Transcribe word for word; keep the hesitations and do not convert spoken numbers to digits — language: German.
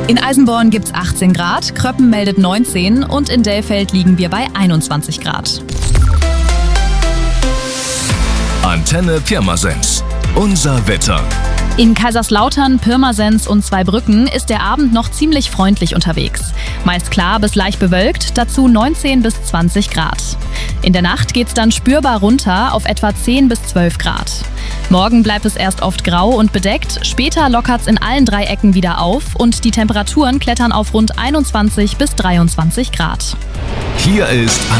In Eisenborn gibt's achtzehn Grad, Kröppen meldet neunzehn und in Dellfeld liegen wir bei einundzwanzig Grad. Antenne Pirmasens. Unser Wetter. In Kaiserslautern, Pirmasens und Zweibrücken ist der Abend noch ziemlich freundlich unterwegs. Meist klar bis leicht bewölkt, dazu neunzehn bis zwanzig Grad. In der Nacht geht's dann spürbar runter auf etwa zehn bis zwölf Grad. Morgen bleibt es erst oft grau und bedeckt, später lockert's in allen drei Ecken wieder auf und die Temperaturen klettern auf rund einundzwanzig bis dreiundzwanzig Grad. Hier ist